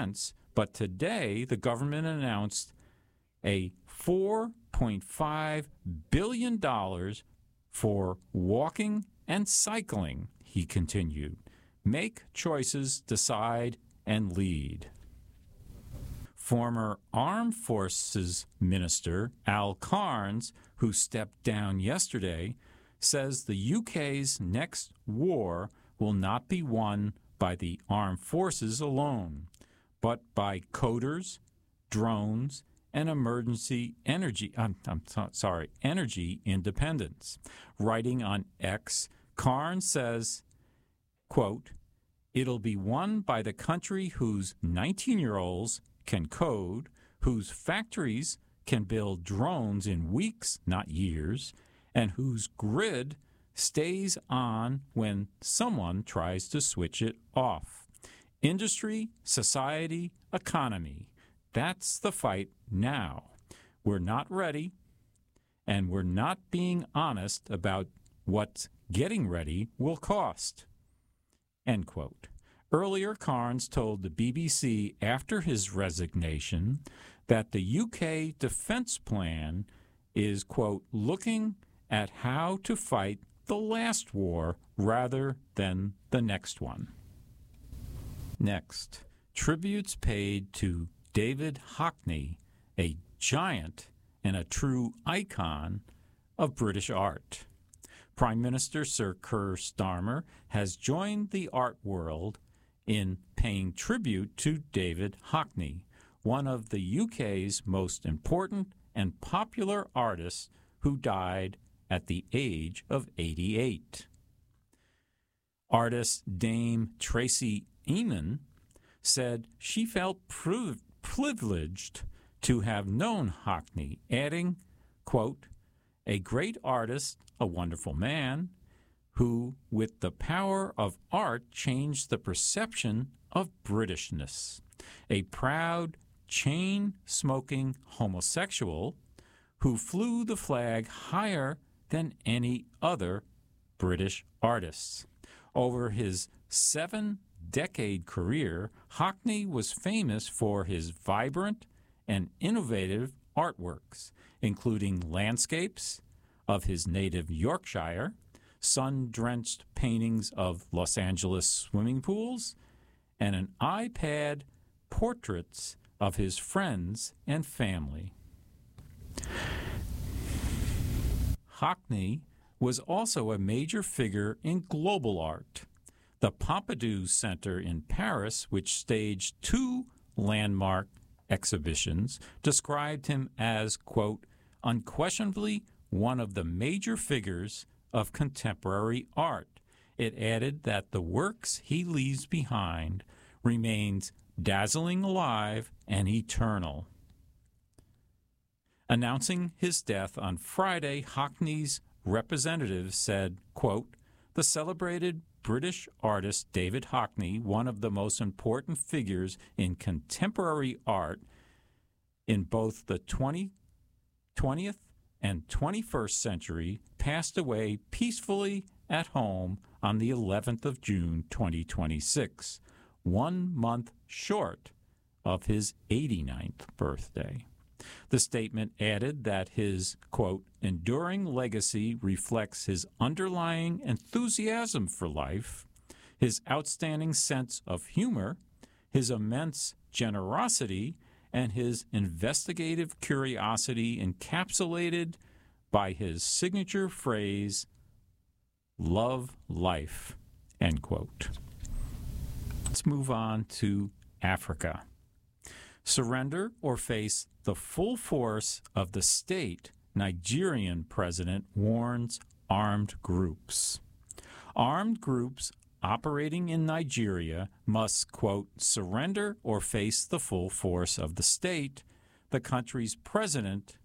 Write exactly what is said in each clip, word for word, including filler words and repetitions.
defense, but today the government announced a four point five billion dollars for walking and cycling, he continued. Make choices, decide, and lead. Former Armed Forces Minister Al Carnes, who stepped down yesterday, says the U K's next war will not be won by the armed forces alone, but by coders, drones, and emergency energy, I'm, I'm so, sorry, energy independence. Writing on X, Carnes says, quote, it'll be won by the country whose nineteen-year-olds can code, whose factories can build drones in weeks, not years, and whose grid stays on when someone tries to switch it off. Industry, society, economy. That's the fight now. We're not ready, and we're not being honest about what getting ready will cost. End quote. Earlier, Carnes told the B B C after his resignation that the U K defense plan is, quote, looking at how to fight the last war rather than the next one. Next, tributes paid to David Hockney, a giant and a true icon of British art. Prime Minister Sir Keir Starmer has joined the art world in paying tribute to David Hockney, one of the U K's most important and popular artists who died at the age of eighty-eight. Artist Dame Tracy Emin said she felt priv- privileged to have known Hockney, adding, quote, a great artist, a wonderful man, who, with the power of art, changed the perception of Britishness. A proud, chain-smoking homosexual who flew the flag higher than any other British artists. Over his seven-decade career, Hockney was famous for his vibrant and innovative artworks, including landscapes of his native Yorkshire, sun-drenched paintings of Los Angeles swimming pools, and an iPad portraits of his friends and family. Hockney was also a major figure in global art. The Pompidou Center in Paris, which staged two landmark exhibitions, described him as, quote, unquestionably one of the major figures of contemporary art. It added that the works he leaves behind remains dazzling alive and eternal. Announcing his death on Friday, Hockney's representative said, quote, the celebrated British artist David Hockney, one of the most important figures in contemporary art in both the twentieth and twenty-first century, passed away peacefully at home on the eleventh of June, twenty twenty-six, one month short of his eighty-ninth birthday. The statement added that his, quote, enduring legacy reflects his underlying enthusiasm for life, his outstanding sense of humor, his immense generosity, and his investigative curiosity encapsulated by his signature phrase, love life, end quote. Let's move on to Africa. Surrender or face the full force of the state, Nigerian president warns armed groups. Armed groups operating in Nigeria must, quote, surrender or face the full force of the state, the country's president,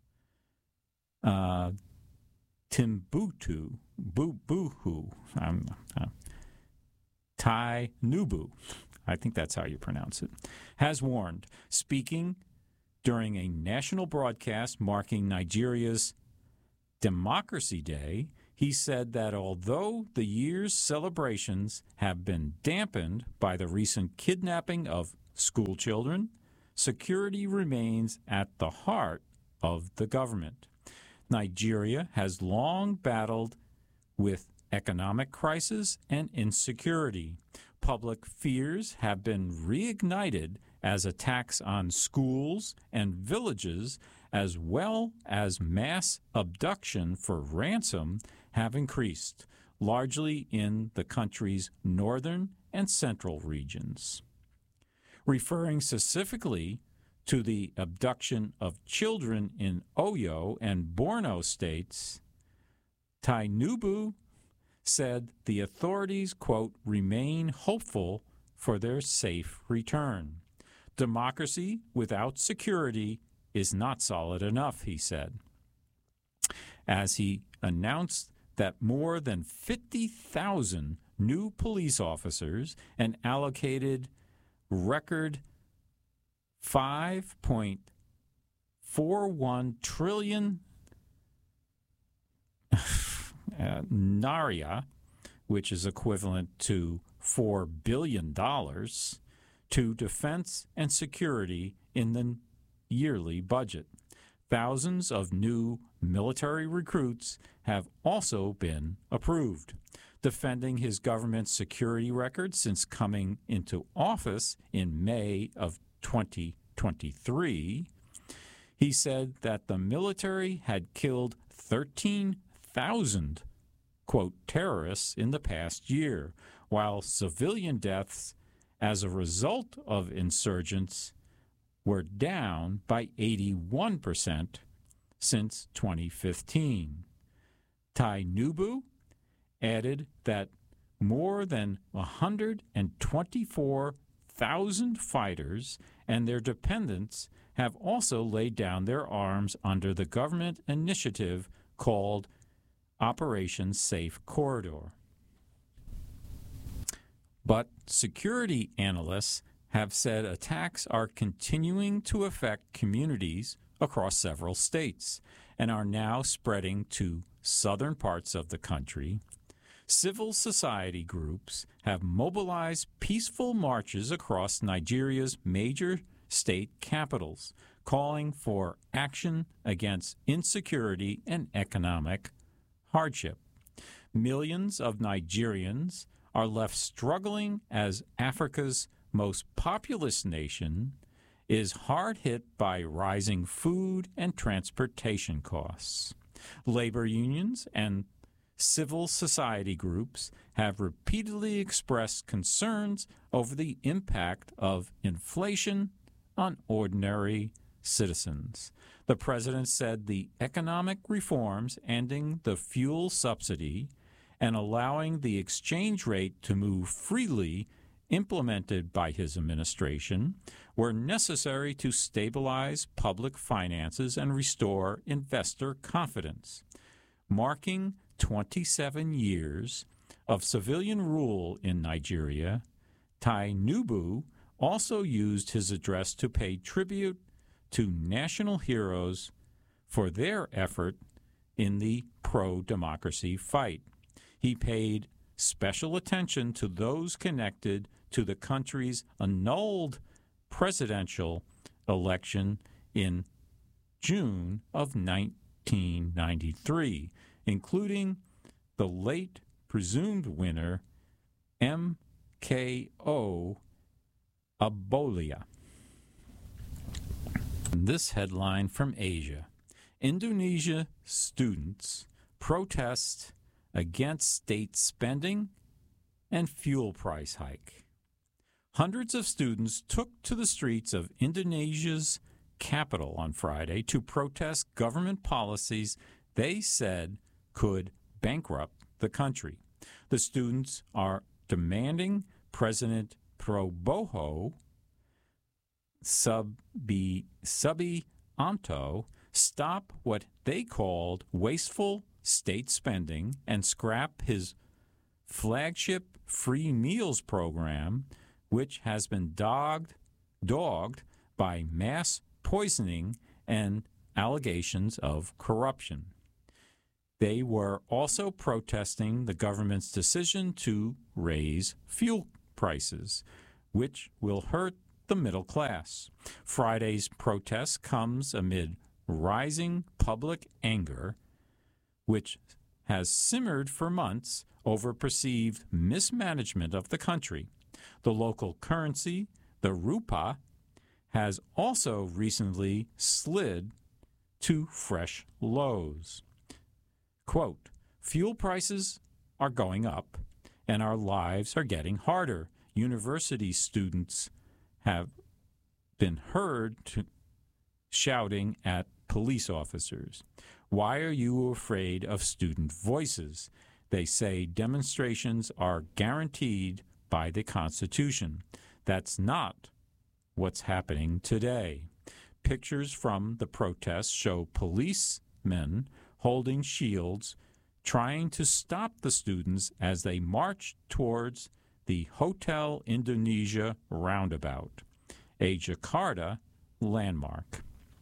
uh, Timbuktu, Buhu, um, uh, Tai Nubu, I think that's how you pronounce it, has warned, speaking during a national broadcast marking Nigeria's Democracy Day. He said that although the year's celebrations have been dampened by the recent kidnapping of school children, security remains at the heart of the government. Nigeria has long battled with economic crisis and insecurity. Public fears have been reignited as attacks on schools and villages, as well as mass abduction for ransom, have increased, largely in the country's northern and central regions. Referring specifically to the abduction of children in Oyo and Borno states, Tinubu said the authorities, quote, remain hopeful for their safe return. Democracy without security is not solid enough, he said, as he announced that more than fifty thousand new police officers and allocated record five point four one trillion uh, naira, which is equivalent to four billion dollars, to defense and security in the yearly budget. Thousands of new military recruits have also been approved. Defending his government's security record since coming into office in May of twenty twenty-three, he said that the military had killed thirteen thousand, quote, terrorists in the past year, while civilian deaths as a result of insurgents were down by eighty-one percent since twenty fifteen. Tinubu added that more than one hundred twenty-four thousand fighters and their dependents have also laid down their arms under the government initiative called Operation Safe Corridor. But security analysts have said attacks are continuing to affect communities across several states and are now spreading to southern parts of the country. Civil society groups have mobilized peaceful marches across Nigeria's major state capitals, calling for action against insecurity and economic hardship. Millions of Nigerians are left struggling as Africa's most populous nation is hard hit by rising food and transportation costs. Labor unions and civil society groups have repeatedly expressed concerns over the impact of inflation on ordinary citizens. The president said the economic reforms ending the fuel subsidy and allowing the exchange rate to move freely implemented by his administration were necessary to stabilize public finances and restore investor confidence. Marking twenty-seven years of civilian rule in Nigeria, Tinubu also used his address to pay tribute to national heroes for their effort in the pro-democracy fight. He paid special attention to those connected to the country's annulled presidential election in June of nineteen ninety-three, including the late presumed winner, M K O Abiola. This headline from Asia: Indonesia students protest against state spending and fuel price hike. Hundreds of students took to the streets of Indonesia's capital on Friday to protest government policies they said could bankrupt the country. The students are demanding President Prabowo Subi, Subianto stop what they called wasteful state spending and scrap his flagship free meals program, which has been dogged, dogged by mass poisoning and allegations of corruption. They were also protesting the government's decision to raise fuel prices, which will hurt the middle class. Friday's protest comes amid rising public anger, which has simmered for months over perceived mismanagement of the country. The local currency, the rupa, has also recently slid to fresh lows. Quote, fuel prices are going up and our lives are getting harder. University students have been heard to shouting at police officers. Why are you afraid of student voices? They say demonstrations are guaranteed by the Constitution. That's not what's happening today. Pictures from the protests show policemen holding shields, trying to stop the students as they march towards the Hotel Indonesia roundabout, a Jakarta landmark.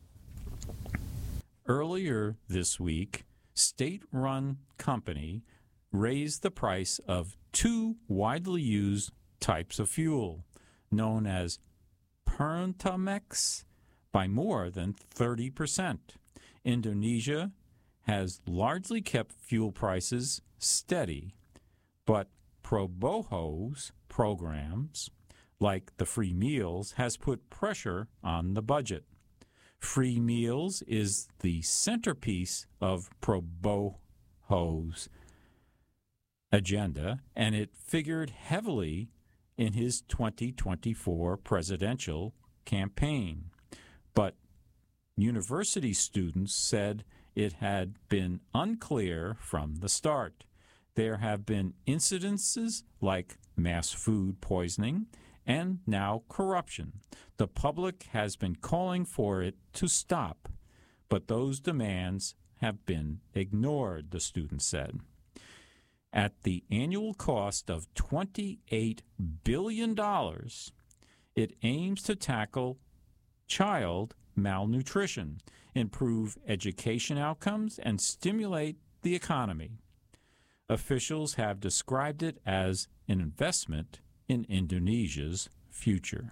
Earlier this week, state-run company raised the price of two widely used types of fuel, known as Pertamax, by more than thirty percent. Indonesia has largely kept fuel prices steady, but Prabowo's programs, like the free meals, has put pressure on the budget. Free meals is the centerpiece of Prabowo's agenda, and it figured heavily in his twenty twenty-four presidential campaign. But university students said it had been unclear from the start. There have been incidences like mass food poisoning and now corruption. The public has been calling for it to stop, but those demands have been ignored, the students said. At the annual cost of twenty-eight billion dollars, it aims to tackle child malnutrition, improve education outcomes, and stimulate the economy. Officials have described it as an investment in Indonesia's future.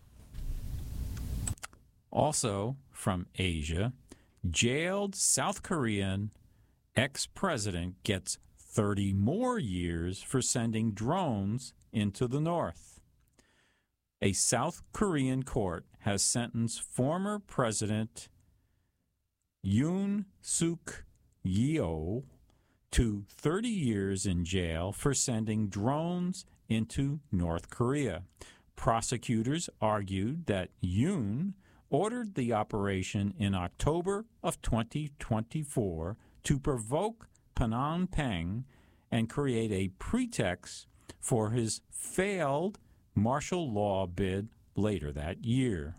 Also from Asia, jailed South Korean ex-president gets thirty more years for sending drones into the north. A South Korean court has sentenced former President Yoon Suk Yeol to thirty years in jail for sending drones into North Korea. Prosecutors argued that Yoon ordered the operation in October of twenty twenty-four to provoke Phnom Penh and create a pretext for his failed martial law bid later that year.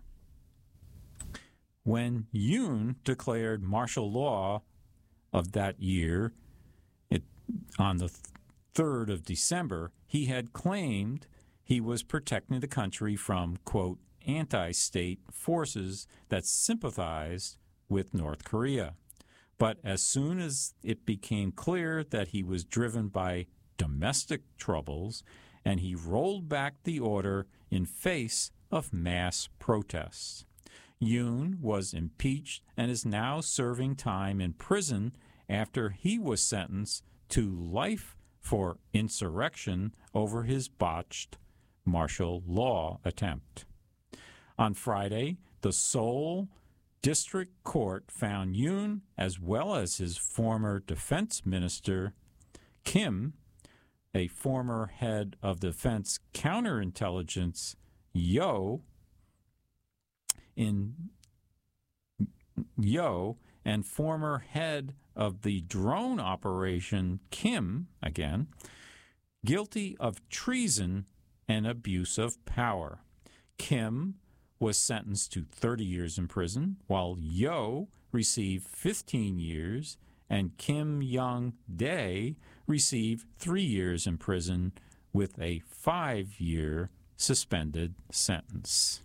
When Yoon declared martial law of that year, it, on the third of December, he had claimed he was protecting the country from, quote, anti-state forces that sympathized with North Korea. But as soon as it became clear that he was driven by domestic troubles, and he rolled back the order in face of mass protests. Yoon was impeached and is now serving time in prison after he was sentenced to life for insurrection over his botched martial law attempt. On Friday, the Seoul District Court found Yoon, as well as his former defense minister, Kim, a former head of Defense Counterintelligence, Yo, in Yo, and former head of the drone operation, Kim, again, guilty of treason and abuse of power. Kim was sentenced to thirty years in prison, while Yo received fifteen years, and Kim Young-dae received three years in prison with a five-year suspended sentence.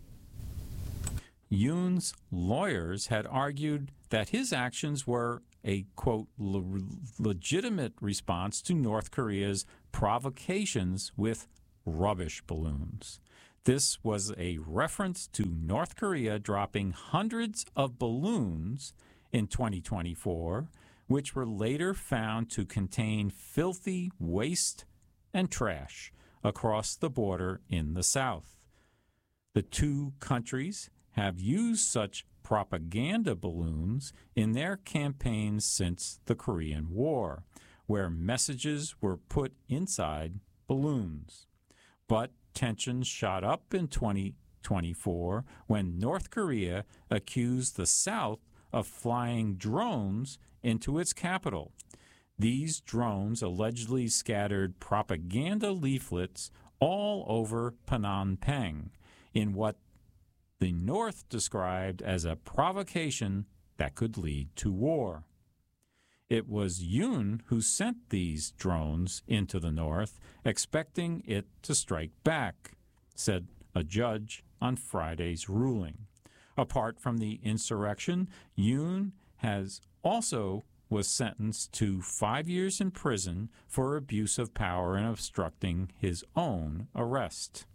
Yoon's lawyers had argued that his actions were a, quote, le- legitimate response to North Korea's provocations with rubbish balloons. This was a reference to North Korea dropping hundreds of balloons in twenty twenty-four, which were later found to contain filthy waste and trash across the border in the South. The two countries have used such propaganda balloons in their campaigns since the Korean War, where messages were put inside balloons. But tensions shot up in twenty twenty-four when North Korea accused the South of flying drones into its capital. These drones allegedly scattered propaganda leaflets all over Phnom Penh in what the North described as a provocation that could lead to war. It was Yoon who sent these drones into the North, expecting it to strike back, said a judge on Friday's ruling. Apart from the insurrection, Yoon has also was sentenced to five years in prison for abuse of power and obstructing his own arrest.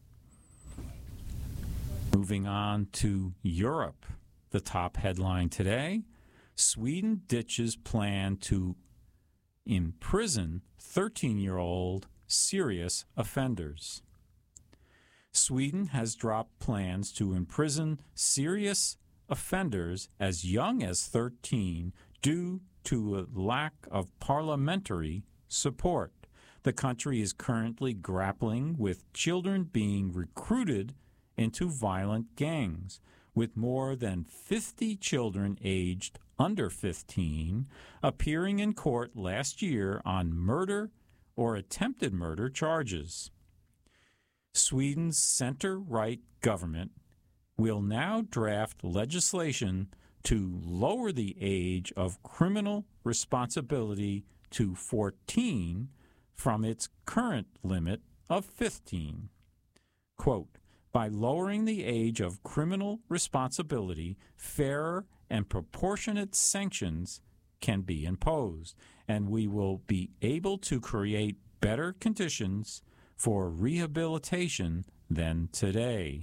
Moving on to Europe, the top headline today: Sweden ditches plan to imprison thirteen-year-old serious offenders. Sweden has dropped plans to imprison serious offenders as young as thirteen due to a lack of parliamentary support. The country is currently grappling with children being recruited into violent gangs, with more than fifty children aged under fifteen appearing in court last year on murder or attempted murder charges. Sweden's center-right government will now draft legislation to lower the age of criminal responsibility to fourteen from its current limit of fifteen. Quote, by lowering the age of criminal responsibility, fairer and proportionate sanctions can be imposed, and we will be able to create better conditions for rehabilitation than today.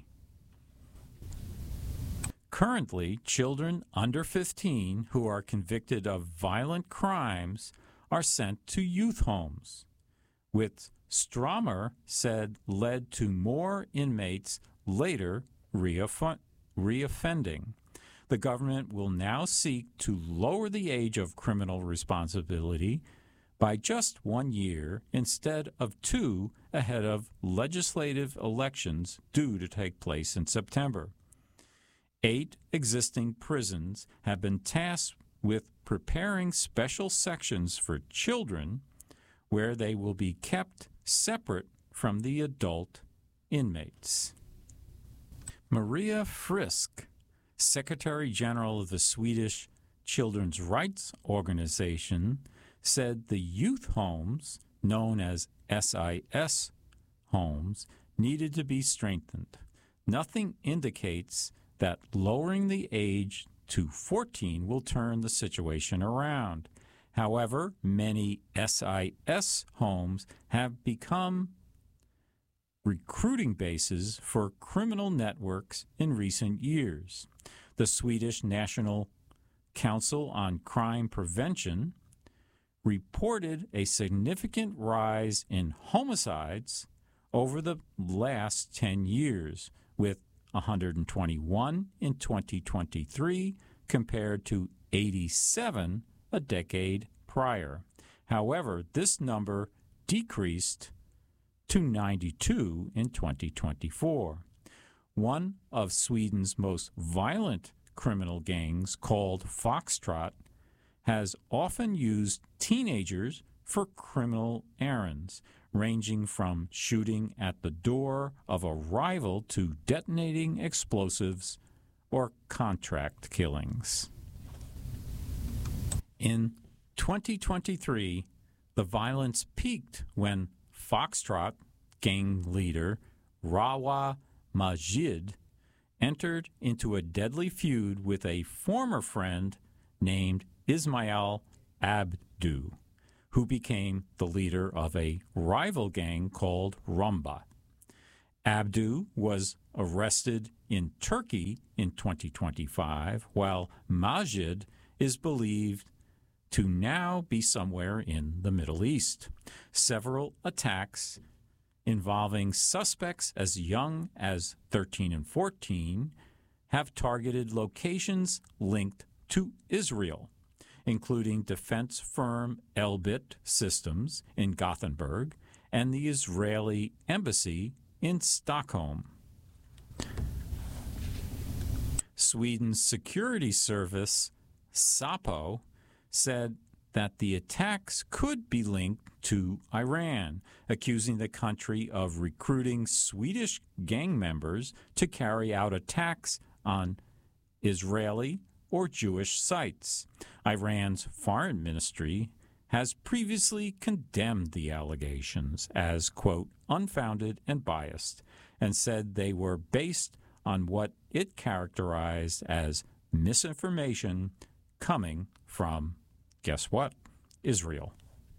Currently, children under fifteen who are convicted of violent crimes are sent to youth homes, with Stromer said led to more inmates later reoff- reoffending. The government will now seek to lower the age of criminal responsibility by just one year instead of two ahead of legislative elections due to take place in September. Eight existing prisons have been tasked with preparing special sections for children where they will be kept separate from the adult inmates. Maria Frisk, Secretary General of the Swedish Children's Rights Organization, said the youth homes, known as S I S homes, needed to be strengthened. Nothing indicates that lowering the age to fourteen will turn the situation around. However, many S I S homes have become recruiting bases for criminal networks in recent years. The Swedish National Council on Crime Prevention reported a significant rise in homicides over the last ten years, with one hundred twenty-one in twenty twenty-three compared to eighty-seven a decade prior. However, this number decreased to ninety-two in twenty twenty-four. One of Sweden's most violent criminal gangs, called Foxtrot, has often used teenagers for criminal errands, ranging from shooting at the door of a rival to detonating explosives or contract killings. In twenty twenty-three, the violence peaked when Foxtrot gang leader Rawa Majid entered into a deadly feud with a former friend named Ismail Abdu, who became the leader of a rival gang called Rumba. Abdu was arrested in Turkey in twenty twenty-five, while Majid is believed to now be somewhere in the Middle East. Several attacks involving suspects as young as thirteen and fourteen have targeted locations linked to Israel, including defense firm Elbit Systems in Gothenburg and the Israeli embassy in Stockholm. Sweden's security service, Sapo, said that the attacks could be linked to Iran, accusing the country of recruiting Swedish gang members to carry out attacks on Israeli or Jewish sites. Iran's foreign ministry has previously condemned the allegations as, quote, unfounded and biased, and said they were based on what it characterized as misinformation coming from, guess what, Israel.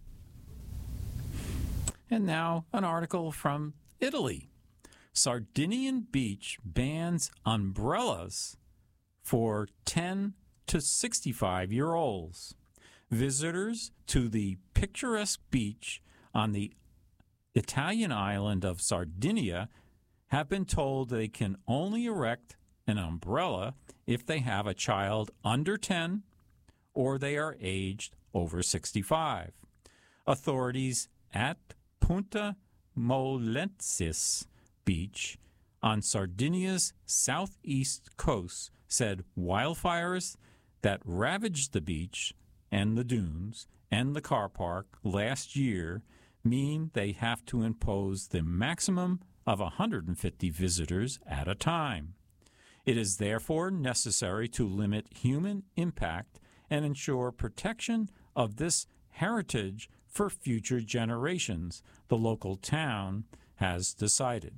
And now an article from Italy. Sardinian beach bans umbrellas for ten to sixty-five-year-olds. Visitors to the picturesque beach on the Italian island of Sardinia have been told they can only erect an umbrella if they have a child under ten or they are aged over sixty-five. Authorities at Punta Molensis Beach on Sardinia's southeast coast said wildfires that ravaged the beach and the dunes and the car park last year mean they have to impose the maximum of one hundred fifty visitors at a time. It is therefore necessary to limit human impact and ensure protection of this heritage for future generations, the local town has decided.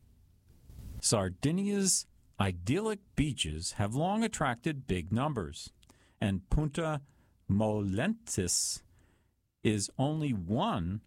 Sardinia's idyllic beaches have long attracted big numbers, and Punta Molensis is only one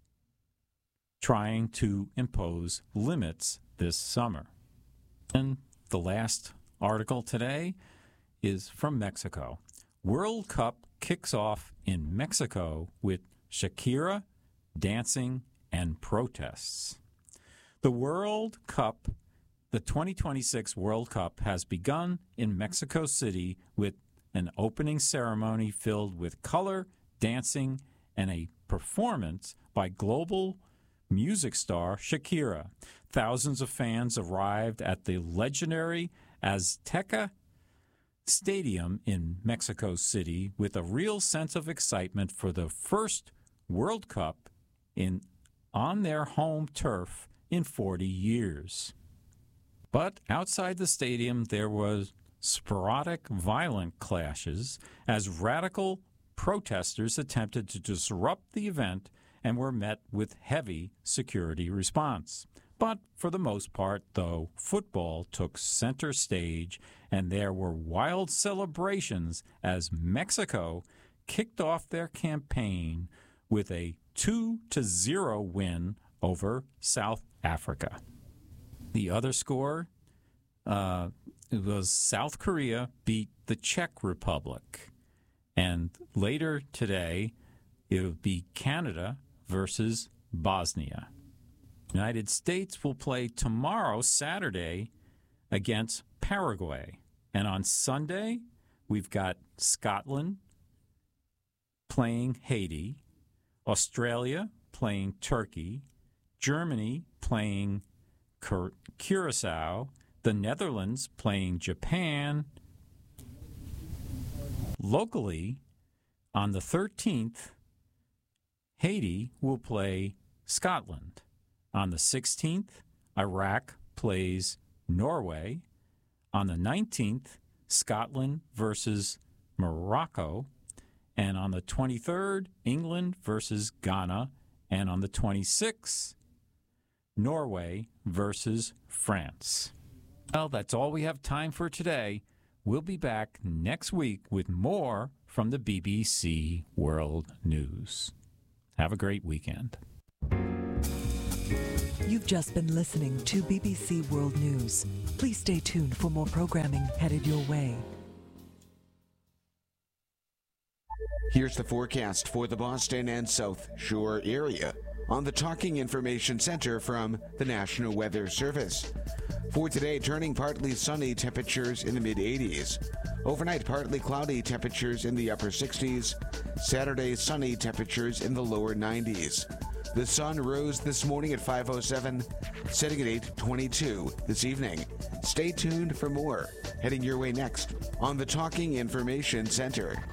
trying to impose limits this summer. And the last article today is from Mexico. World Cup kicks off in Mexico with Shakira, dancing, and protests. The World Cup, the twenty twenty-six World Cup, has begun in Mexico City with an opening ceremony filled with color, dancing, and a performance by global music star Shakira. Thousands of fans arrived at the legendary Azteca Stadium in Mexico City with a real sense of excitement for the first World Cup in on their home turf in forty years. But outside the stadium, there was sporadic violent clashes as radical protesters attempted to disrupt the event and were met with heavy security response. But for the most part, though, football took center stage and there were wild celebrations as Mexico kicked off their campaign with a two to zero win over South Africa. The other score uh, was South Korea beat the Czech Republic. And later today, it will be Canada versus Bosnia. United States will play tomorrow, Saturday, against Paraguay. And on Sunday, we've got Scotland playing Haiti, Australia playing Turkey, Germany playing Cur- Curacao, the Netherlands playing Japan. Locally, on the thirteenth, Haiti will play Scotland. On the sixteenth, Iraq plays Norway. On the nineteenth, Scotland versus Morocco. And on the twenty-third, England versus Ghana. And on the twenty-sixth, Norway versus France. Well, that's all we have time for today. We'll be back next week with more from the B B C World News. Have a great weekend. You've just been listening to B B C World News. Please stay tuned for more programming headed your way. Here's the forecast for the Boston and South Shore area on the Talking Information Center from the National Weather Service. For today, turning partly sunny, temperatures in the mid eighties. Overnight, partly cloudy, temperatures in the upper sixties. Saturday, sunny, temperatures in the lower nineties. The sun rose this morning at five oh seven, setting at eight twenty-two this evening. Stay tuned for more. Heading your way next on the Talking Information Center.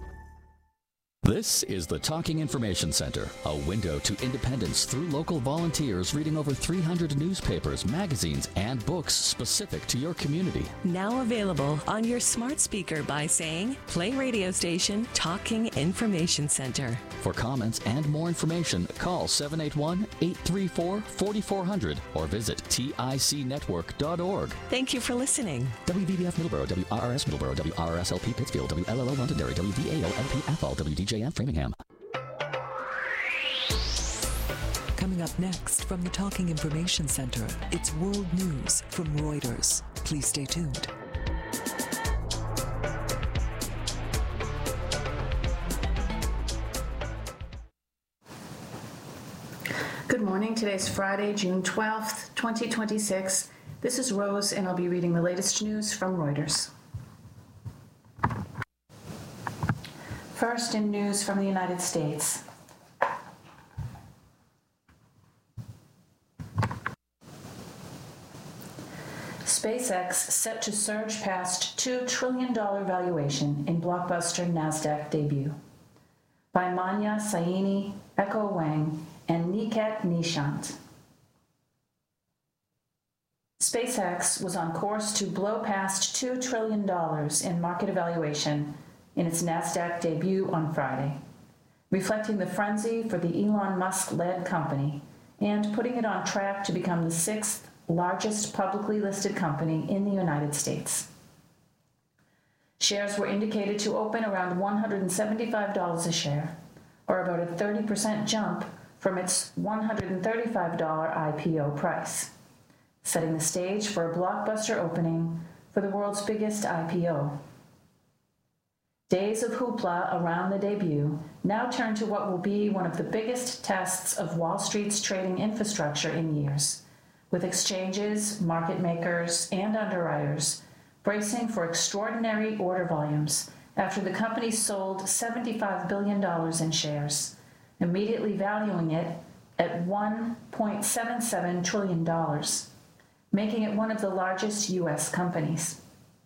This is the Talking Information Center, a window to independence through local volunteers reading over three hundred newspapers, magazines, and books specific to your community. Now available on your smart speaker by saying, play radio station Talking Information Center. For comments and more information, call seven eight one, eight three four, four four zero zero or visit tic network dot org. Thank you for listening. W V B F Middleborough, W R R S Middleborough, W R R S L P Pittsfield, W L L O Londonderry, W V A O L P Athol, W D J M Framingham. Coming up next from the Talking Information Center, it's World News from Reuters. Please stay tuned. Good morning. Today's Friday, June twelfth, twenty twenty-six. This is Rose, and I'll be reading the latest news from Reuters. First, in news from the United States. SpaceX set to surge past two trillion dollars valuation in blockbuster NASDAQ debut. By Manya Saini, Echo Wang, and Niket Nishant. SpaceX was on course to blow past two trillion dollars in market evaluation in its NASDAQ debut on Friday, reflecting the frenzy for the Elon Musk-led company and putting it on track to become the sixth largest publicly listed company in the United States. Shares were indicated to open around one hundred seventy-five dollars a share, or about a thirty percent jump from its one hundred thirty-five dollars I P O price, setting the stage for a blockbuster opening for the world's biggest I P O. Days of hoopla around the debut now turn to what will be one of the biggest tests of Wall Street's trading infrastructure in years, with exchanges, market makers, and underwriters bracing for extraordinary order volumes after the company sold seventy-five billion dollars in shares, immediately valuing it at one point seven seven trillion dollars, making it one of the largest U S companies.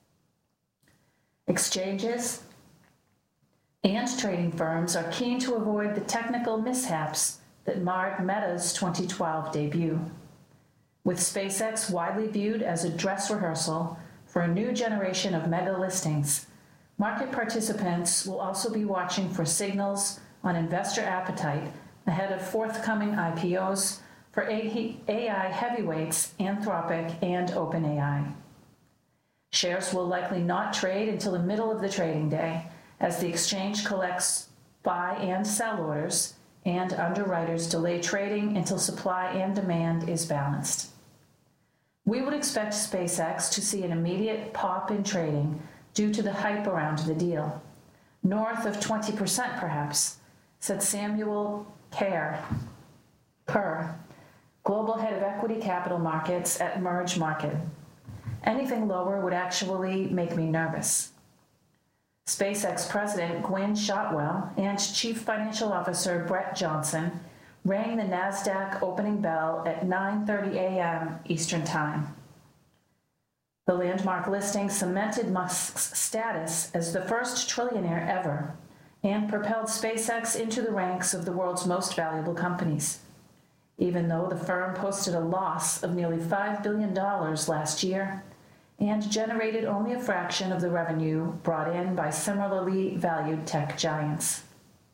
Exchanges and trading firms are keen to avoid the technical mishaps that marred Meta's twenty twelve debut, with SpaceX widely viewed as a dress rehearsal for a new generation of mega listings. Market participants will also be watching for signals on investor appetite ahead of forthcoming I P Os for A I heavyweights Anthropic and OpenAI. Shares will likely not trade until the middle of the trading day, as the exchange collects buy and sell orders, and underwriters delay trading until supply and demand is balanced. We would expect SpaceX to see an immediate pop in trading due to the hype around the deal, north of twenty percent perhaps, said Samuel Kerr, Kerr, global head of equity capital markets at Merge Market. Anything lower would actually make me nervous. SpaceX President Gwynne Shotwell and Chief Financial Officer Brett Johnson rang the NASDAQ opening bell at nine thirty a.m. Eastern Time. The landmark listing cemented Musk's status as the first trillionaire ever and propelled SpaceX into the ranks of the world's most valuable companies, even though the firm posted a loss of nearly five billion dollars last year and generated only a fraction of the revenue brought in by similarly valued tech giants.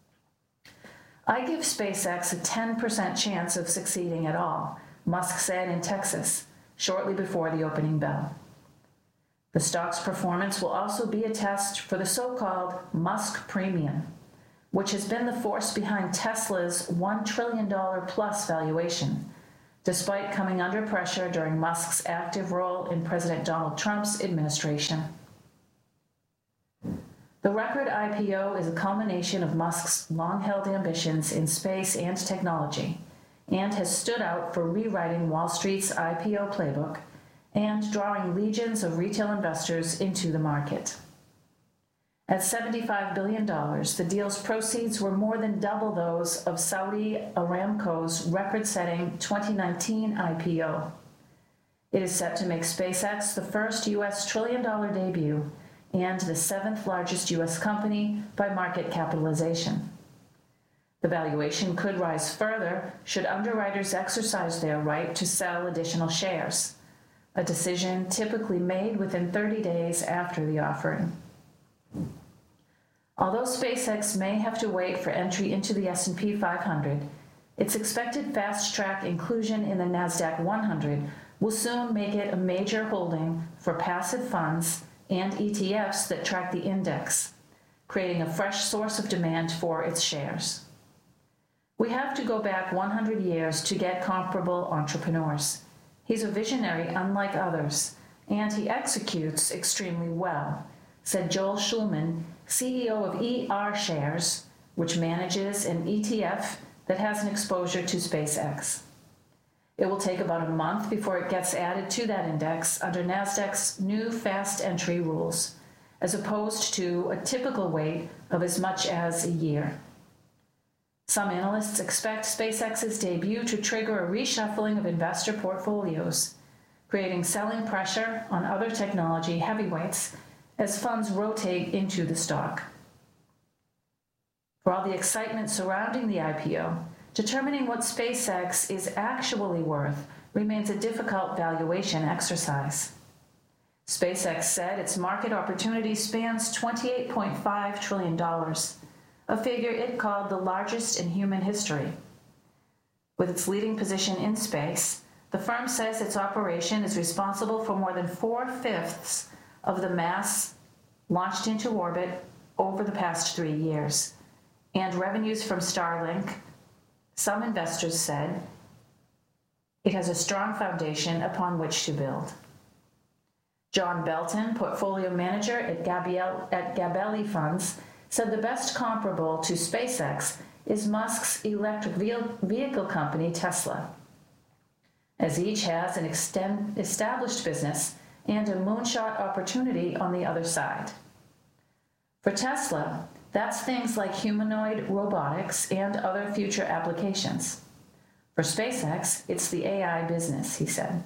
I give SpaceX a ten percent chance of succeeding at all, Musk said in Texas, shortly before the opening bell. The stock's performance will also be a test for the so-called Musk Premium, which has been the force behind Tesla's one trillion dollars plus valuation, despite coming under pressure during Musk's active role in President Donald Trump's administration. The record I P O is a culmination of Musk's long-held ambitions in space and technology, and has stood out for rewriting Wall Street's I P O playbook and drawing legions of retail investors into the market. At seventy-five billion dollars, the deal's proceeds were more than double those of Saudi Aramco's record-setting twenty nineteen I P O. It is set to make SpaceX the first U S trillion-dollar debut and the seventh largest U S company by market capitalization. The valuation could rise further should underwriters exercise their right to sell additional shares, a decision typically made within thirty days after the offering. Although SpaceX may have to wait for entry into the S and P five hundred, its expected fast-track inclusion in the NASDAQ one hundred will soon make it a major holding for passive funds and E T Fs that track the index, creating a fresh source of demand for its shares. We have to go back one hundred years to get comparable entrepreneurs. He's a visionary unlike others, and he executes extremely well, said Joel Schulman, C E O of E R Shares, which manages an E T F that has an exposure to SpaceX. It will take about a month before it gets added to that index under NASDAQ's new fast entry rules, as opposed to a typical wait of as much as a year. Some analysts expect SpaceX's debut to trigger a reshuffling of investor portfolios, creating selling pressure on other technology heavyweights as funds rotate into the stock. For all the excitement surrounding the I P O, determining what SpaceX is actually worth remains a difficult valuation exercise. SpaceX said its market opportunity spans twenty-eight point five trillion dollars, a figure it called the largest in human history. With its leading position in space, the firm says its operation is responsible for more than four-fifths of the mass launched into orbit over the past three years, and revenues from Starlink. Some investors said it has a strong foundation upon which to build. John Belton, portfolio manager at, Gabriel, at Gabelli Funds, said the best comparable to SpaceX is Musk's electric vehicle company, Tesla, as each has an extend, established business and a moonshot opportunity on the other side. For Tesla, that's things like humanoid robotics and other future applications. For SpaceX, it's the A I business, he said.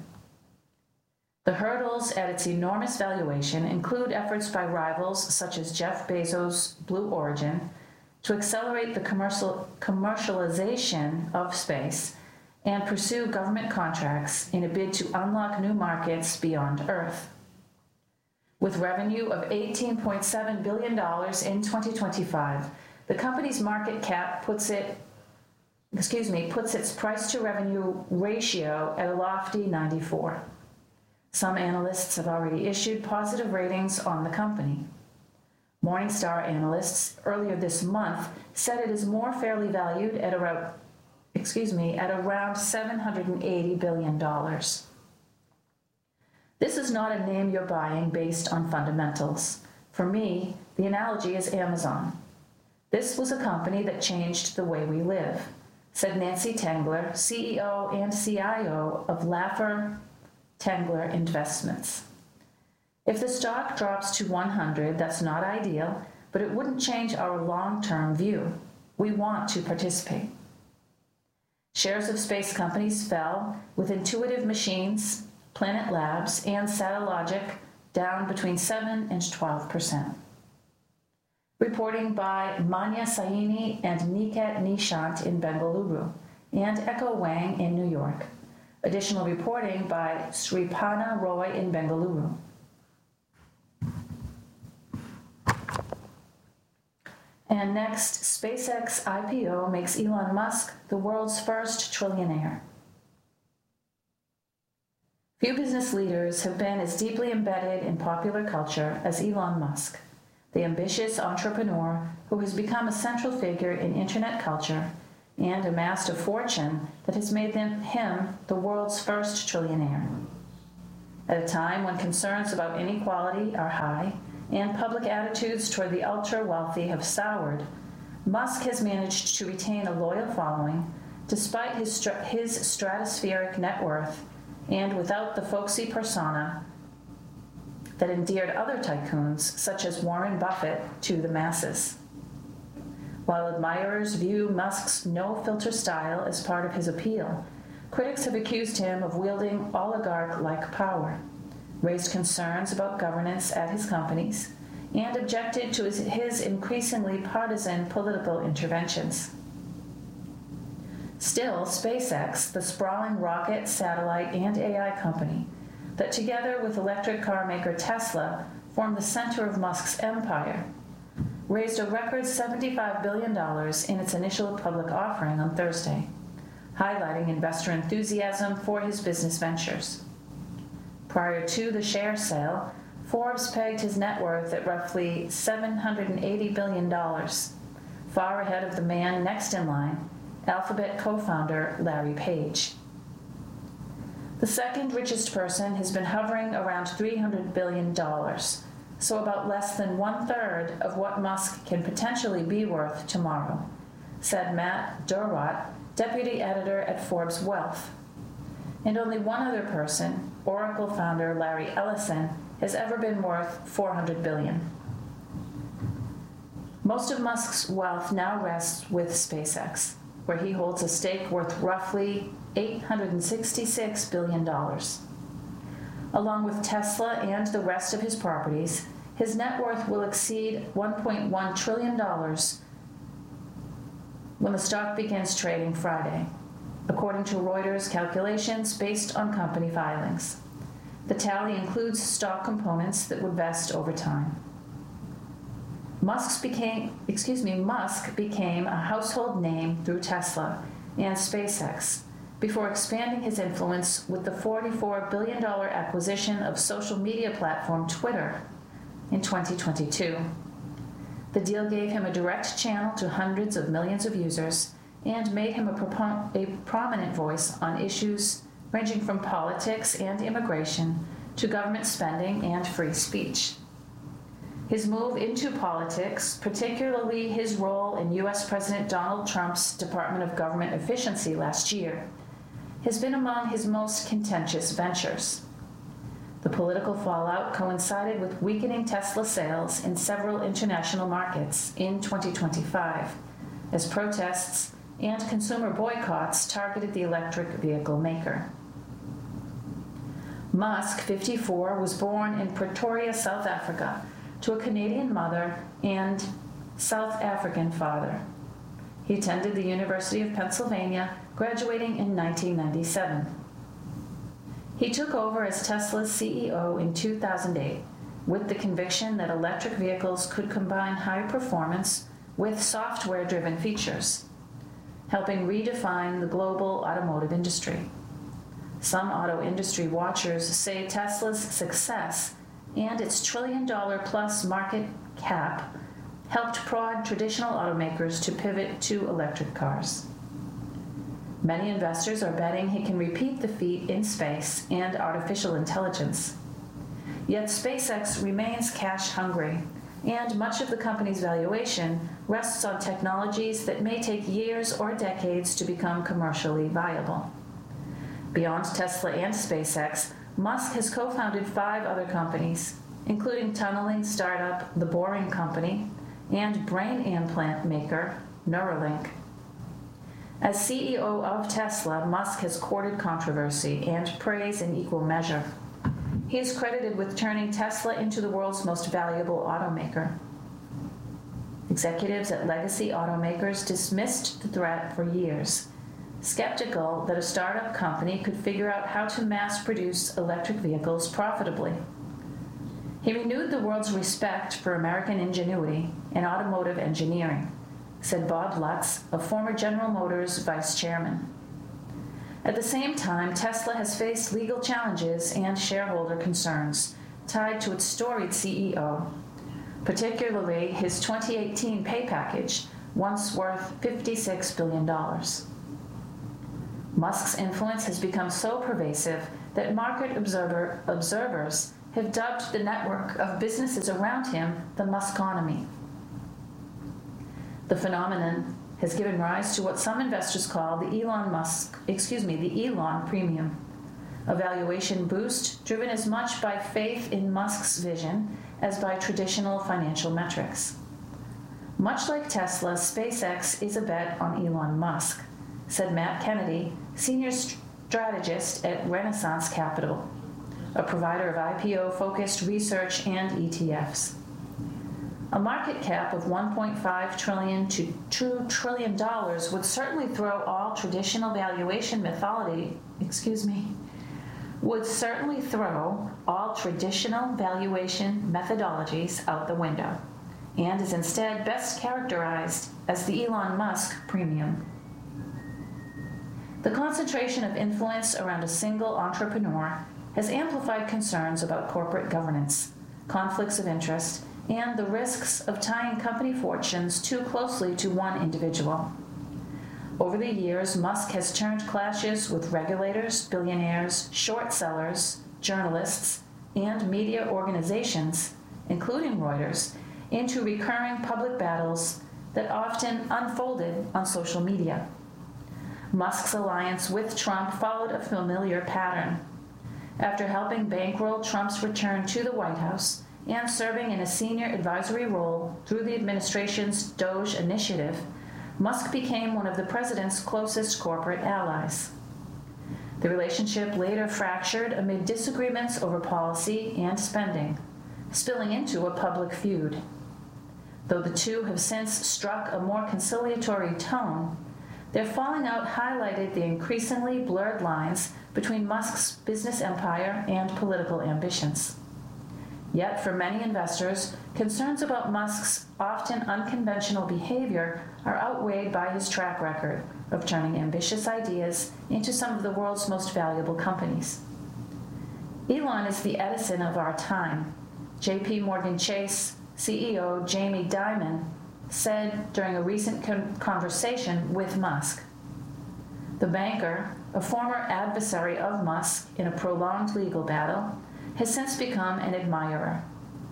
The hurdles at its enormous valuation include efforts by rivals such as Jeff Bezos' Blue Origin to accelerate the commercial, commercialization of space and pursue government contracts in a bid to unlock new markets beyond Earth. With revenue of eighteen point seven billion dollars in twenty twenty-five, the company's market cap puts it, excuse me, puts its price to revenue ratio at a lofty ninety-four. Some analysts have already issued positive ratings on the company. Morningstar analysts earlier this month said it is more fairly valued at around, excuse me, at around seven hundred eighty billion dollars. This is not a name you're buying based on fundamentals. For me, the analogy is Amazon. This was a company that changed the way we live, said Nancy Tengler, C E O and C I O of Laffer Tengler Investments. If the stock drops to one hundred, that's not ideal, but it wouldn't change our long-term view. We want to participate. Shares of space companies fell, with Intuitive Machines, Planet Labs, and Satellogic down between seven and twelve percent. Reporting by Manya Saini and Niket Nishant in Bengaluru, and Echo Wang in New York. Additional reporting by Sripana Roy in Bengaluru. And next, SpaceX I P O makes Elon Musk the world's first trillionaire. Few business leaders have been as deeply embedded in popular culture as Elon Musk, the ambitious entrepreneur who has become a central figure in internet culture and amassed a fortune that has made them, him the world's first trillionaire. At a time when concerns about inequality are high and public attitudes toward the ultra-wealthy have soured, Musk has managed to retain a loyal following despite his, str- his stratospheric net worth and without the folksy persona that endeared other tycoons, such as Warren Buffett, to the masses. While admirers view Musk's no-filter style as part of his appeal, critics have accused him of wielding oligarch-like power, raised concerns about governance at his companies, and objected to his, his increasingly partisan political interventions. Still, SpaceX, the sprawling rocket, satellite, and A I company that together with electric car maker Tesla form the center of Musk's empire, raised a record seventy-five billion dollars in its initial public offering on Thursday, highlighting investor enthusiasm for his business ventures. Prior to the share sale, Forbes pegged his net worth at roughly seven hundred eighty billion dollars, far ahead of the man next in line, Alphabet co-founder Larry Page. The second richest person has been hovering around three hundred billion dollars, so about less than one-third of what Musk can potentially be worth tomorrow, said Matt Durwat, deputy editor at Forbes Wealth. And only one other person, Oracle founder Larry Ellison, has ever been worth four hundred billion dollars. Most of Musk's wealth now rests with SpaceX, where he holds a stake worth roughly eight hundred sixty-six billion dollars. Along with Tesla and the rest of his properties, his net worth will exceed one point one trillion dollars when the stock begins trading Friday, according to Reuters calculations based on company filings. The tally includes stock components that would vest over time. Musk became, excuse me, Musk became a household name through Tesla and SpaceX before expanding his influence with the forty-four billion dollars acquisition of social media platform Twitter in twenty twenty-two. The deal gave him a direct channel to hundreds of millions of users and made him a, propon- a prominent voice on issues ranging from politics and immigration to government spending and free speech. His move into politics, particularly his role in U S President Donald Trump's Department of Government Efficiency last year, has been among his most contentious ventures. The political fallout coincided with weakening Tesla sales in several international markets in twenty twenty-five, as protests and consumer boycotts targeted the electric vehicle maker. Musk, fifty-four, was born in Pretoria, South Africa, to a Canadian mother and South African father. He attended the University of Pennsylvania, graduating in nineteen ninety-seven. He took over as Tesla's C E O in two thousand eight, with the conviction that electric vehicles could combine high performance with software-driven features, helping redefine the global automotive industry. Some auto industry watchers say Tesla's success and its trillion-dollar-plus market cap helped prod traditional automakers to pivot to electric cars. Many investors are betting he can repeat the feat in space and artificial intelligence. Yet SpaceX remains cash-hungry, and much of the company's valuation rests on technologies that may take years or decades to become commercially viable. Beyond Tesla and SpaceX, Musk has co-founded five other companies, including tunneling startup The Boring Company and brain implant maker Neuralink. As C E O of Tesla, Musk has courted controversy and praise in equal measure. He is credited with turning Tesla into the world's most valuable automaker. Executives at legacy automakers dismissed the threat for years, skeptical that a startup company could figure out how to mass-produce electric vehicles profitably. He renewed the world's respect for American ingenuity and automotive engineering, said Bob Lutz, a former General Motors vice chairman. At the same time, Tesla has faced legal challenges and shareholder concerns tied to its storied C E O, particularly his twenty eighteen pay package, once worth fifty-six billion dollars. Musk's influence has become so pervasive that market observer, observers have dubbed the network of businesses around him the Muskonomy. The phenomenon has given rise to what some investors call the Elon Musk, excuse me, the Elon premium, a valuation boost driven as much by faith in Musk's vision as by traditional financial metrics. Much like Tesla, SpaceX is a bet on Elon Musk, said Matt Kennedy, senior strategist at Renaissance Capital, a provider of I P O-focused research and E T Fs. A market cap of one point five trillion dollars to two trillion dollars would certainly throw all traditional valuation mythology, excuse me, would certainly throw all traditional valuation methodologies out the window, and is instead best characterized as the Elon Musk premium. The concentration of influence around a single entrepreneur has amplified concerns about corporate governance, conflicts of interest, and the risks of tying company fortunes too closely to one individual. Over the years, Musk has turned clashes with regulators, billionaires, short sellers, journalists, and media organizations, including Reuters, into recurring public battles that often unfolded on social media. Musk's alliance with Trump followed a familiar pattern. After helping bankroll Trump's return to the White House and serving in a senior advisory role through the administration's DOGE initiative, Musk became one of the president's closest corporate allies. The relationship later fractured amid disagreements over policy and spending, spilling into a public feud. Though the two have since struck a more conciliatory tone, their falling out highlighted the increasingly blurred lines between Musk's business empire and political ambitions. Yet, for many investors, concerns about Musk's often unconventional behavior are outweighed by his track record of turning ambitious ideas into some of the world's most valuable companies. Elon is the Edison of our time. J P Morgan Chase C E O Jamie Dimon said during a recent con- conversation with Musk. The banker, a former adversary of Musk in a prolonged legal battle, has since become an admirer.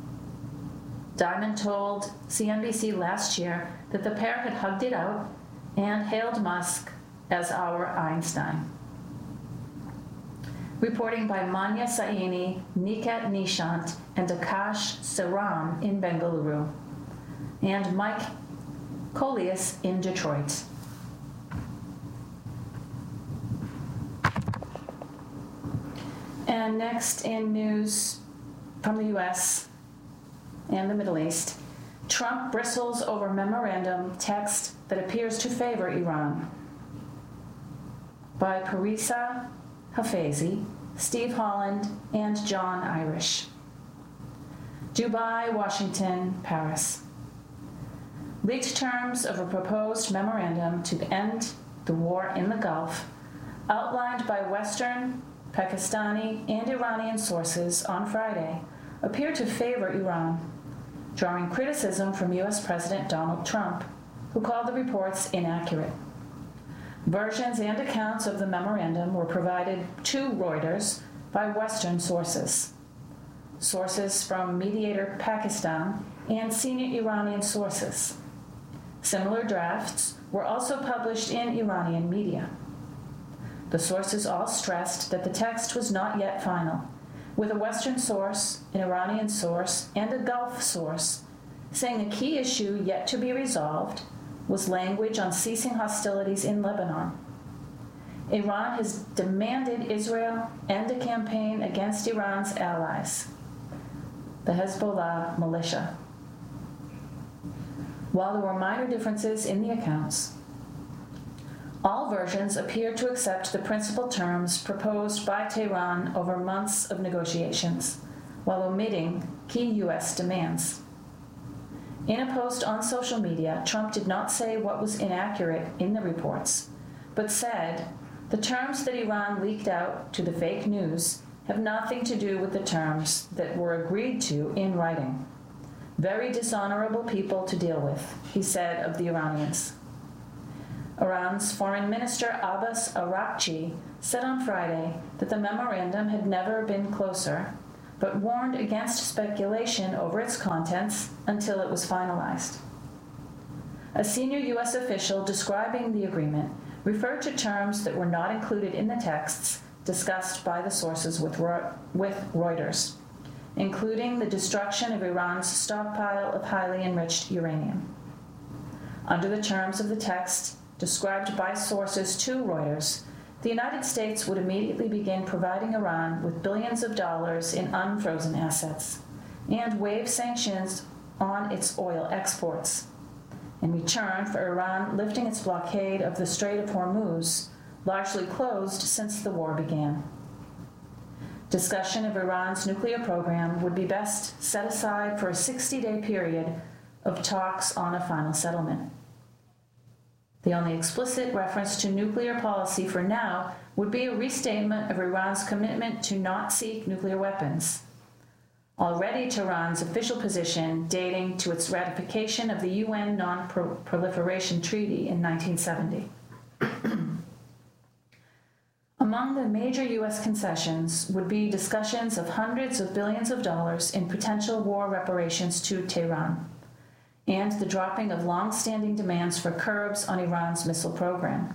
Dimon told C N B C last year that the pair had hugged it out and hailed Musk as our Einstein. Reporting by Manya Saini, Niket Nishant, and Akash Saram in Bengaluru, and Mike Coleus in Detroit. And next in news from the U S and the Middle East, Trump bristles over memorandum text that appears to favor Iran. By Parisa Hafezi, Steve Holland, and John Irish. Dubai, Washington, Paris. Leaked terms of a proposed memorandum to end the war in the Gulf, outlined by Western, Pakistani, and Iranian sources on Friday, appear to favor Iran, drawing criticism from U S President Donald Trump, who called the reports inaccurate. Versions and accounts of the memorandum were provided to Reuters by Western sources. Sources from mediator Pakistan and senior Iranian sources. Similar drafts were also published in Iranian media. The sources all stressed that the text was not yet final, with a Western source, an Iranian source, and a Gulf source saying a key issue yet to be resolved was language on ceasing hostilities in Lebanon. Iran has demanded Israel end a campaign against Iran's allies, the Hezbollah militia. While there were minor differences in the accounts, all versions appear to accept the principal terms proposed by Tehran over months of negotiations, while omitting key U S demands. In a post on social media, Trump did not say what was inaccurate in the reports, but said, the terms that Iran leaked out to the fake news have nothing to do with the terms that were agreed to in writing. Very dishonorable people to deal with, he said of the Iranians. Iran's Foreign Minister Abbas Araghchi said on Friday that the memorandum had never been closer, but warned against speculation over its contents until it was finalized. A senior U S official describing the agreement referred to terms that were not included in the texts discussed by the sources with, with Reuters, including the destruction of Iran's stockpile of highly enriched uranium. Under the terms of the text described by sources to Reuters, the United States would immediately begin providing Iran with billions of dollars in unfrozen assets and waive sanctions on its oil exports, in return for Iran lifting its blockade of the Strait of Hormuz, largely closed since the war began. Discussion of Iran's nuclear program would be best set aside for a sixty-day period of talks on a final settlement. The only explicit reference to nuclear policy for now would be a restatement of Iran's commitment to not seek nuclear weapons, already Tehran's official position dating to its ratification of the U N Non-Proliferation Treaty in nineteen seventy. Among the major U S concessions would be discussions of hundreds of billions of dollars in potential war reparations to Tehran, and the dropping of long-standing demands for curbs on Iran's missile program.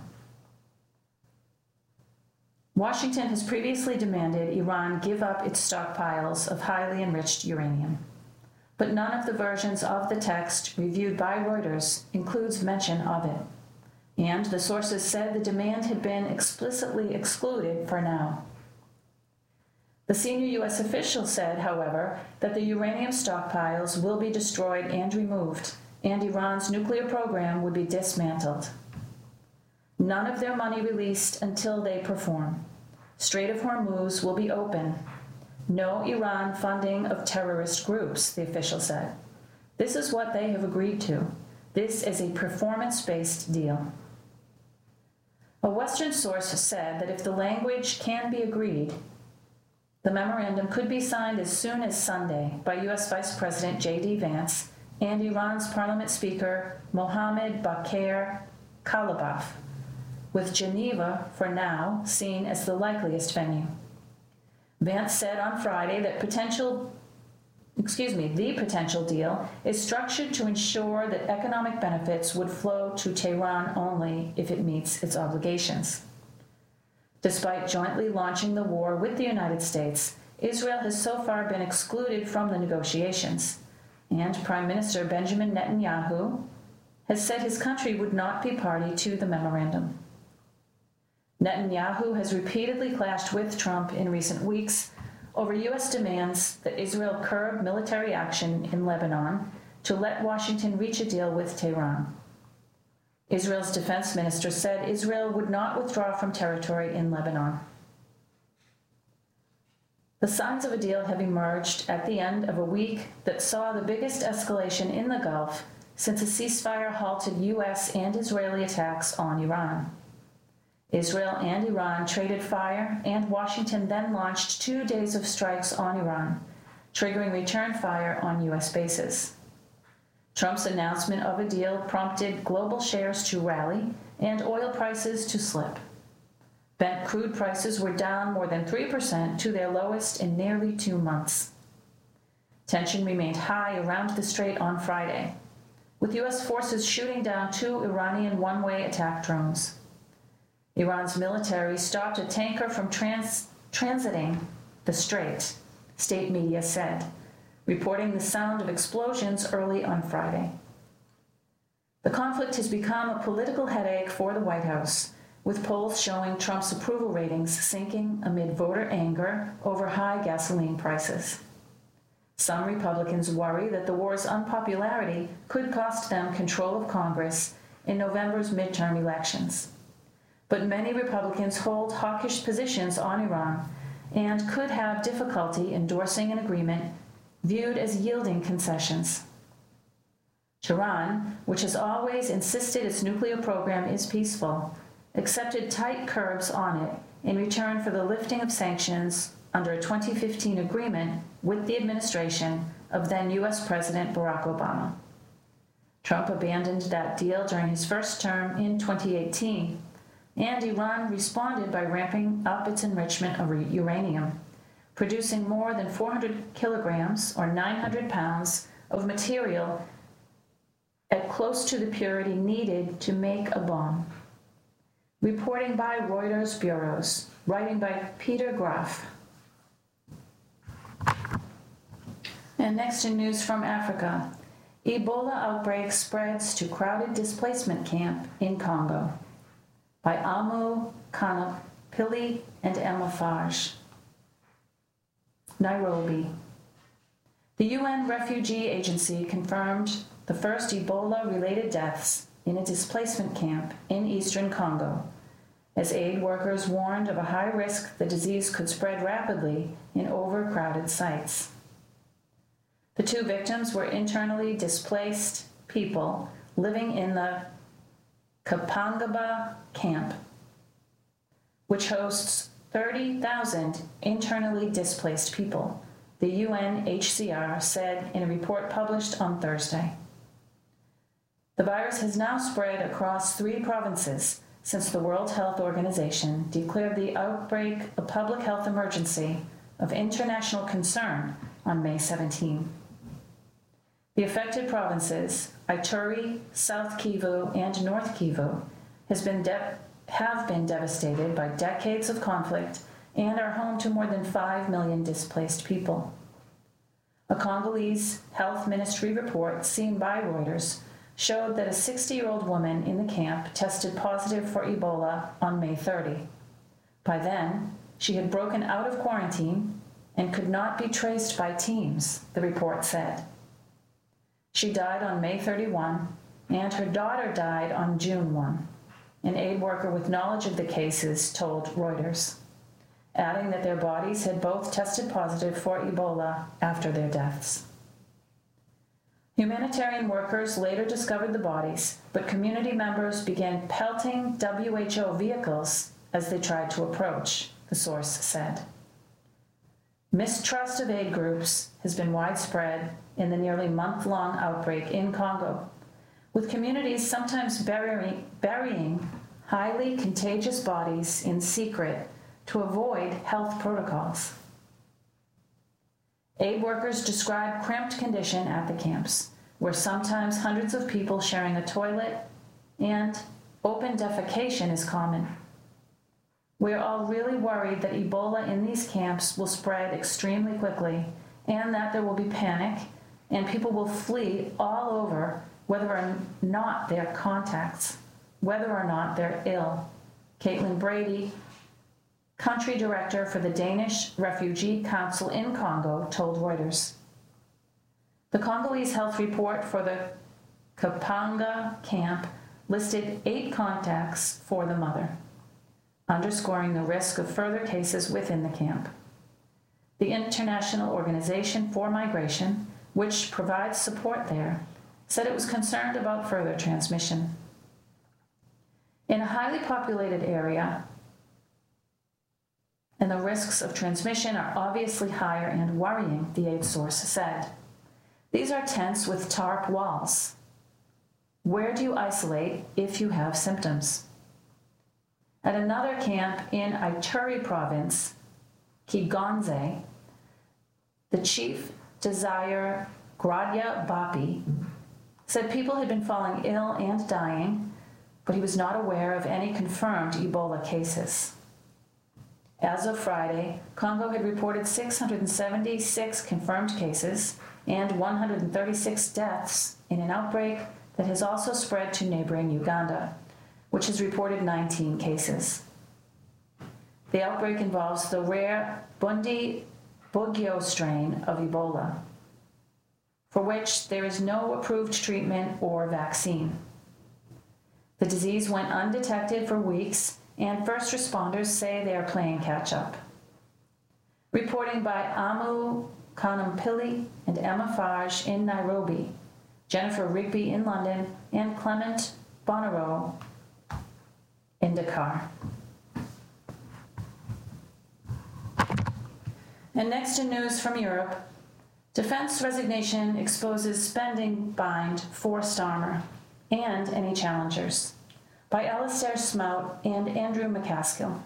Washington has previously demanded Iran give up its stockpiles of highly enriched uranium, but none of the versions of the text reviewed by Reuters includes mention of it, and the sources said the demand had been explicitly excluded for now. The senior U S official said, however, that the uranium stockpiles will be destroyed and removed, and Iran's nuclear program would be dismantled. None of their money released until they perform. Strait of Hormuz will be open. No Iran funding of terrorist groups, the official said. This is what they have agreed to. This is a performance-based deal. A Western source said that if the language can be agreed, the memorandum could be signed as soon as Sunday by U S Vice President J D Vance and Iran's Parliament Speaker Mohammad Bagher Kalibaf, with Geneva, for now, seen as the likeliest venue. Vance said on Friday that potential, excuse me, the potential deal is structured to ensure that economic benefits would flow to Tehran only if it meets its obligations. Despite jointly launching the war with the United States, Israel has so far been excluded from the negotiations, and Prime Minister Benjamin Netanyahu has said his country would not be party to the memorandum. Netanyahu has repeatedly clashed with Trump in recent weeks over U S demands that Israel curb military action in Lebanon to let Washington reach a deal with Tehran. Israel's defense minister said Israel would not withdraw from territory in Lebanon. The signs of a deal have emerged at the end of a week that saw the biggest escalation in the Gulf since a ceasefire halted U S and Israeli attacks on Iran. Israel and Iran traded fire, and Washington then launched two days of strikes on Iran, triggering return fire on U S bases. Trump's announcement of a deal prompted global shares to rally and oil prices to slip. Brent crude prices were down more than three percent to their lowest in nearly two months. Tension remained high around the strait on Friday, with U S forces shooting down two Iranian one-way attack drones. Iran's military stopped a tanker from trans- transiting the strait, state media said, reporting the sound of explosions early on Friday. The conflict has become a political headache for the White House, with polls showing Trump's approval ratings sinking amid voter anger over high gasoline prices. Some Republicans worry that the war's unpopularity could cost them control of Congress in November's midterm elections. But many Republicans hold hawkish positions on Iran and could have difficulty endorsing an agreement viewed as yielding concessions. Tehran, which has always insisted its nuclear program is peaceful, accepted tight curbs on it in return for the lifting of sanctions under a twenty fifteen agreement with the administration of then U S President Barack Obama. Trump abandoned that deal during his first term in twenty eighteen, and Iran responded by ramping up its enrichment of uranium, producing more than four hundred kilograms or nine hundred pounds of material at close to the purity needed to make a bomb. Reporting by Reuters bureaus, writing by Peter Graf. And next in news from Africa, Ebola outbreak spreads to crowded displacement camp in Congo. By Amu Kanapili and Emma Fage. Nairobi. The U N Refugee Agency confirmed the first Ebola-related deaths in a displacement camp in eastern Congo, as aid workers warned of a high risk the disease could spread rapidly in overcrowded sites. The two victims were internally displaced people living in the Kapangaba camp, which hosts thirty thousand internally displaced people, the U N H C R said in a report published on Thursday. The virus has now spread across three provinces since the World Health Organization declared the outbreak a public health emergency of international concern on May seventeenth. The affected provinces, Ituri, South Kivu, and North Kivu, has been de- have been devastated by decades of conflict and are home to more than five million displaced people. A Congolese health ministry report seen by Reuters showed that a sixty-year-old woman in the camp tested positive for Ebola on May thirtieth. By then, she had broken out of quarantine and could not be traced by teams, the report said. She died on May thirty-first, and her daughter died on June first, an aid worker with knowledge of the cases told Reuters, adding that their bodies had both tested positive for Ebola after their deaths. Humanitarian workers later discovered the bodies, but community members began pelting W H O vehicles as they tried to approach, the source said. Mistrust of aid groups has been widespread in the nearly month-long outbreak in Congo, with communities sometimes burying, burying highly contagious bodies in secret to avoid health protocols. Aid workers describe cramped condition at the camps, where sometimes hundreds of people sharing a toilet and open defecation is common. We're all really worried that Ebola in these camps will spread extremely quickly and that there will be panic and people will flee all over whether or not they're contacts, whether or not they're ill. Caitlin Brady, country director for the Danish Refugee Council in Congo, told Reuters. The Congolese health report for the Kapanga camp listed eight contacts for the mother, underscoring the risk of further cases within the camp. The International Organization for Migration, which provides support there, said it was concerned about further transmission. In a highly populated area, and the risks of transmission are obviously higher and worrying, the aid source said. These are tents with tarp walls. Where do you isolate if you have symptoms? At another camp in Ituri province, Kigonze, the chief, Desire Gradia Bapi, said people had been falling ill and dying, but he was not aware of any confirmed Ebola cases. As of Friday, Congo had reported six hundred seventy-six confirmed cases and one hundred thirty-six deaths in an outbreak that has also spread to neighboring Uganda, which has reported nineteen cases. The outbreak involves the rare Bundi Bugyo strain of Ebola, for which there is no approved treatment or vaccine. The disease went undetected for weeks, and first responders say they are playing catch-up. Reporting by Amu Kanampili and Emma Fage in Nairobi, Jennifer Rigby in London, and Clement Bonnereau in Dakar. And next in news from Europe, Defense resignation exposes spending bind for Starmer and any challengers, by Alastair Smout and Andrew McCaskill.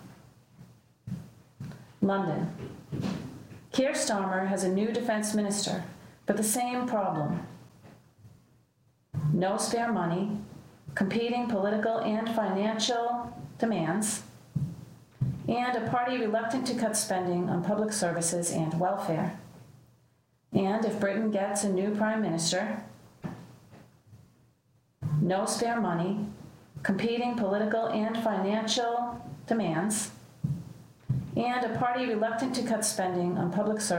London. Keir Starmer has a new defense minister, but the same problem. No spare money, competing political and financial demands, and a party reluctant to cut spending on public services and welfare. And if Britain gets a new prime minister, no spare money, competing political and financial demands, and a party reluctant to cut spending on public services